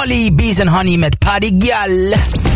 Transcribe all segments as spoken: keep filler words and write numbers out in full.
Molly, Bees and Honey met Padigyal.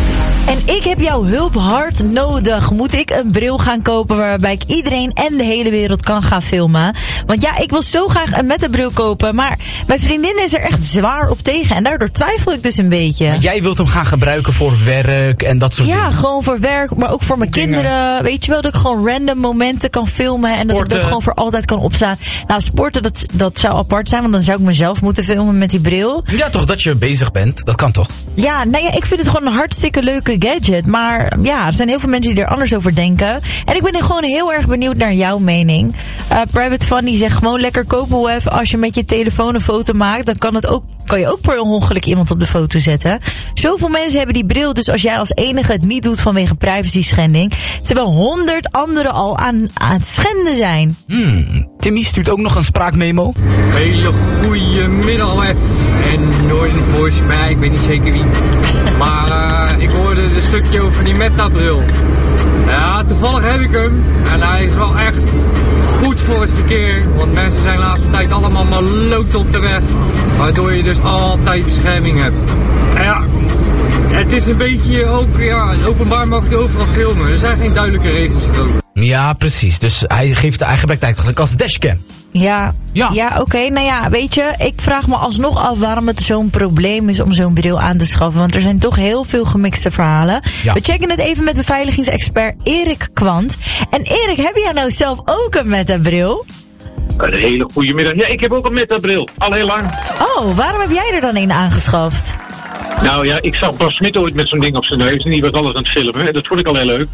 En ik heb jouw hulp hard nodig. Moet ik een bril gaan kopen waarbij ik iedereen en de hele wereld kan gaan filmen? Want ja, ik wil zo graag een metabril kopen, maar mijn vriendin is er echt zwaar op tegen. En daardoor twijfel ik dus een beetje. Maar jij wilt hem gaan gebruiken voor werk en dat soort ja, dingen? Ja, gewoon voor werk, maar ook voor mijn dingen. kinderen. Weet je wel, dat ik gewoon random momenten kan filmen. En sporten. Dat ik dat gewoon voor altijd kan opslaan. Nou, sporten, dat, dat zou apart zijn, want dan zou ik mezelf moeten filmen met die bril. Ja, toch, dat je bezig bent. Dat kan toch? Ja, nou ja, ik vind het gewoon een hartstikke leuke gadget. Maar ja, er zijn heel veel mensen die er anders over denken. En ik ben gewoon heel erg benieuwd naar jouw mening. Uh, Private Funny zegt gewoon lekker kopen web. Als je met je telefoon een foto maakt, dan kan, het ook, kan je ook per ongeluk iemand op de foto zetten. Zoveel mensen hebben die bril, dus als jij als enige het niet doet vanwege privacy schending, terwijl honderd anderen al aan, aan het schenden zijn. Hmm, Timmy stuurt ook nog een spraakmemo. Hele goede middag, hè. En Noorden volgens mij, ik weet niet zeker wie. Maar uh, ik hoorde een stukje over die Meta-bril. Ja, toevallig heb ik hem. En hij is wel echt goed voor het verkeer. Want mensen zijn de laatste tijd allemaal maar lood op de weg. Waardoor je dus altijd bescherming hebt. En ja, het is een beetje ook, ja, openbaar mag je overal filmen. Er zijn geen duidelijke regels erover. Ja, precies. Dus hij, geeft, hij gebruikt eigenlijk als dashcam. Ja, ja, ja oké. Okay. Nou ja, weet je, ik vraag me alsnog af waarom het zo'n probleem is om zo'n bril aan te schaffen. Want er zijn toch heel veel gemixte verhalen. Ja. We checken het even met beveiligingsexpert Erik Kwant. En Erik, heb jij nou zelf ook een Meta-bril? Een hele goede middag. Ja, ik heb ook een Meta-bril. Al heel lang. Oh, waarom heb jij er dan een aangeschaft? Nou ja, ik zag Bas Smit ooit met zo'n ding op zijn neus en die was alles aan het filmen. Dat vond ik al heel leuk.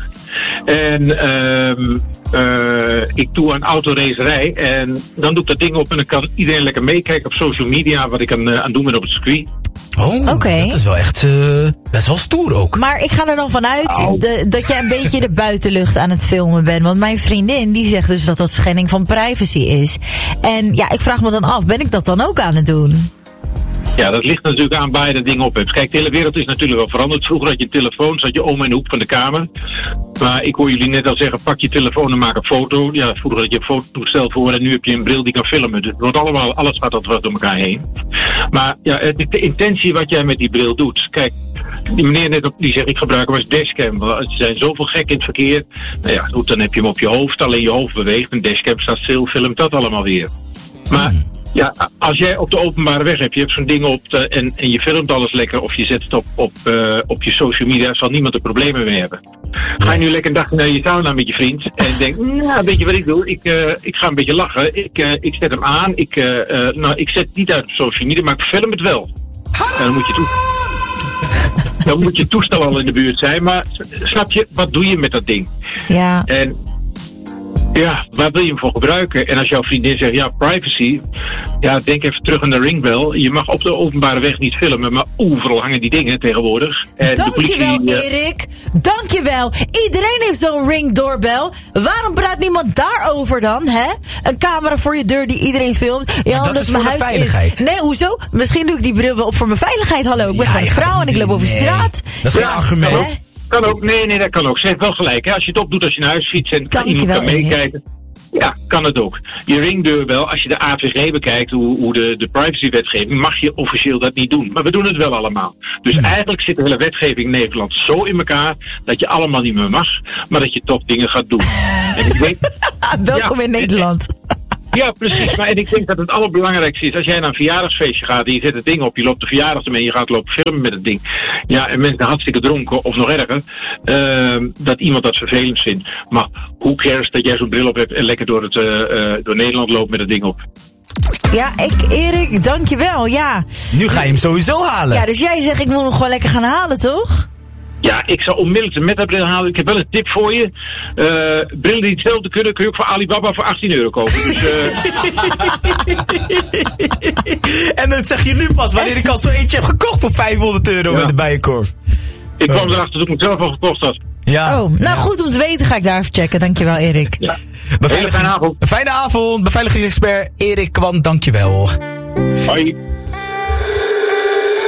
En uh, uh, ik doe een autoracerij en dan doe ik dat ding op en dan kan iedereen lekker meekijken op social media wat ik aan, uh, aan doen ben op het circuit. Oh, okay. Dat is wel echt uh, best wel stoer ook. Maar ik ga er dan vanuit oh. de, dat jij een beetje de buitenlucht aan het filmen bent. Want mijn vriendin die zegt dus dat dat schending van privacy is. En ja, ik vraag me dan af, ben ik dat dan ook aan het doen? Ja, dat ligt natuurlijk aan waar je dat ding op hebt. Kijk, de hele wereld is natuurlijk wel veranderd. Vroeger had je een telefoon, zat je om in de hoek van de kamer. Maar ik hoor jullie net al zeggen, pak je telefoon en maak een foto. Ja, vroeger had je een fototoestel voor en nu heb je een bril die kan filmen. Dus het wordt allemaal, alles gaat dat door elkaar heen. Maar ja, de intentie wat jij met die bril doet. Kijk, die meneer net op, die zegt ik gebruik hem als dashcam. Er zijn zoveel gek in het verkeer. Nou ja, goed, dan heb je hem op je hoofd. Alleen je hoofd beweegt. Een dashcam staat stil, filmt dat allemaal weer. Maar ja, als jij op de openbare weg hebt, je hebt zo'n ding op de, en, en je filmt alles lekker of je zet het op, op, uh, op je social media, zal niemand er problemen mee hebben. Ga je nu lekker een dag naar je sauna met je vriend en denk, nou, weet je wat ik doe? Ik, uh, ik ga een beetje lachen, ik, uh, ik zet hem aan, ik, uh, uh, nou, ik zet het niet uit op social media, maar ik film het wel. En dan moet je toe- dan moet je toestel al in de buurt zijn, maar snap je, wat doe je met dat ding? Ja. En ja, waar wil je hem voor gebruiken? En als jouw vriendin zegt, ja, privacy. Ja, denk even terug aan de ringbel. Je mag op de openbare weg niet filmen, maar overal hangen die dingen tegenwoordig. En dankjewel, de politie, Erik. Dankjewel. Iedereen heeft zo'n ringdoorbel. Waarom praat niemand daarover dan, hè? Een camera voor je deur die iedereen filmt. Ja, dat omdat is mijn voor de huis veiligheid. Is. Nee, hoezo? Misschien doe ik die bril wel op voor mijn veiligheid. Hallo, ik ben Ja, gewoon een vrouw en ik loop over nee. straat. Dat is geen Ja, argument. Kan ook, kan ook. Nee, nee, dat kan ook. Ze heeft wel gelijk. Hè? Als je het opdoet als je naar huis fietst en Dankjewel, iemand kan Erik. meekijken. Ja, kan het ook. Je ringdeurbel, als je de A V G bekijkt, hoe, hoe de, de privacywetgeving, mag je officieel dat niet doen. Maar we doen het wel allemaal. Dus hmm. eigenlijk zit de hele wetgeving in Nederland zo in elkaar dat je allemaal niet meer mag, maar dat je toch dingen gaat doen. En ik denk, welkom ja, in Nederland. Ja, precies. Maar en ik denk dat het allerbelangrijkste is, als jij naar een verjaardagsfeestje gaat en je zet het ding op, je loopt de verjaardag ermee en je gaat lopen filmen met het ding. Ja, en mensen hartstikke dronken, of nog erger, uh, dat iemand dat vervelend vindt. Maar hoe cares dat jij zo'n bril op hebt en lekker door, het, uh, uh, door Nederland loopt met het ding op. Ja, ik, Erik, dankjewel, ja. Nu ga je hem sowieso halen. Ja, dus jij zegt ik moet hem gewoon lekker gaan halen, toch? Ja, ik zou onmiddellijk de Meta-bril halen. Ik heb wel een tip voor je. Uh, brillen die hetzelfde kunnen, kun je ook voor Alibaba voor achttien euro kopen. Dus, uh... en dat zeg je nu pas, wanneer ik al zo eentje heb gekocht voor vijfhonderd euro ja. met de bijenkorf. Ik kwam erachter toen ik het zelf al gekocht had. Ja. Oh, nou ja. Goed om te weten, ga ik daar even checken. Dankjewel, Erik. Ja. Beveiliging... Fijne avond. Fijne avond, beveiligingsexpert Erik Kwant, dankjewel. Hoi.